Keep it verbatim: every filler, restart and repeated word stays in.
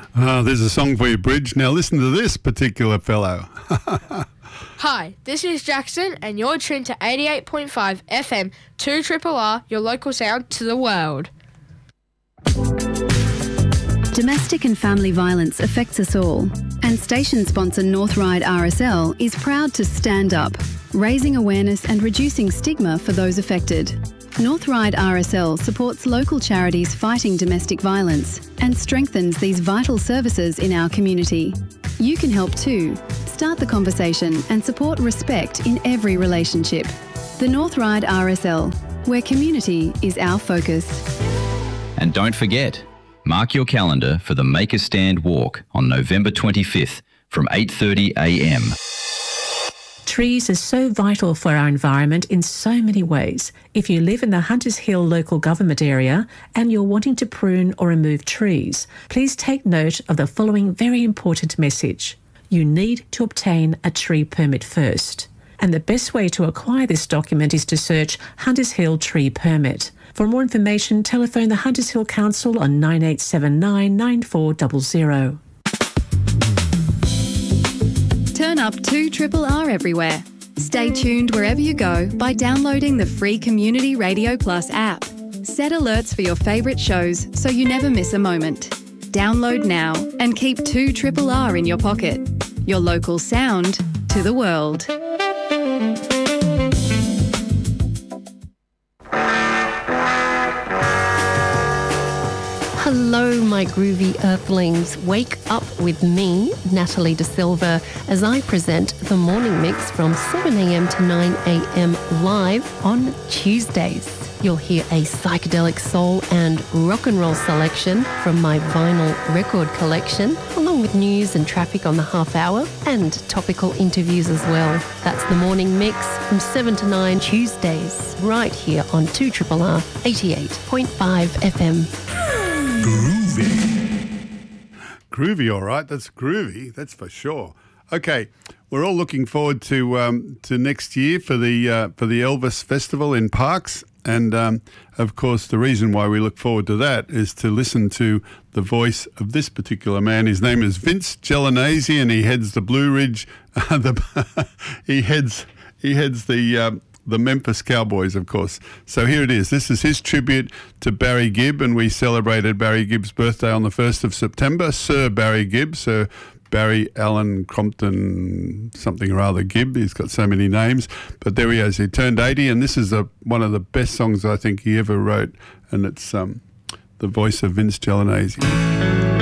Oh, there's a song for you, Bridge. Now listen to this particular fellow. Hi, this is Jackson, and you're tuned to eighty-eight point five F M, two R R R, your local sound to the world. Domestic and family violence affects us all, and station sponsor Northride R S L is proud to stand up, raising awareness and reducing stigma for those affected. Northride R S L supports local charities fighting domestic violence and strengthens these vital services in our community. You can help too. Start the conversation and support respect in every relationship. The Northride R S L, where community is our focus. And don't forget, mark your calendar for the Make a Stand walk on November twenty-fifth from eight thirty a m. Trees are so vital for our environment in so many ways. If you live in the Hunters Hill local government area and you're wanting to prune or remove trees, please take note of the following very important message. You need to obtain a tree permit first. And the best way to acquire this document is to search Hunters Hill Tree Permit. For more information, telephone the Hunters Hill Council on nine eight seven nine, nine four zero zero. Turn up two R R R everywhere. Stay tuned wherever you go by downloading the free Community Radio Plus app. Set alerts for your favourite shows so you never miss a moment. Download now and keep two R R R in your pocket. Your local sound to the world. Hello, my groovy earthlings. Wake up with me, Natalie De Silva, as I present the morning mix from seven a m to nine a m live on Tuesdays. You'll hear a psychedelic soul and rock and roll selection from my vinyl record collection, along with news and traffic on the half hour and topical interviews as well. That's the morning mix from seven to nine Tuesdays, right here on two R R R eighty-eight point five F M. Groovy. Groovy, all right. That's groovy. That's for sure. Okay, we're all looking forward to um, to next year for the uh, for the Elvis Festival in Parkes, and um, of course, the reason why we look forward to that is to listen to the voice of this particular man. His name is Vince Gelinese, and he heads the Blue Ridge. Uh, the he heads he heads the. Um, The Memphis Cowboys, of course. So here it is. This is his tribute to Barry Gibb, and we celebrated Barry Gibb's birthday on the first of September. Sir Barry Gibb, Sir Barry Allen Crompton something or other Gibb. He's got so many names. But there he is. He turned eighty, and this is a, one of the best songs I think he ever wrote, and it's um, the voice of Vince Gelinese.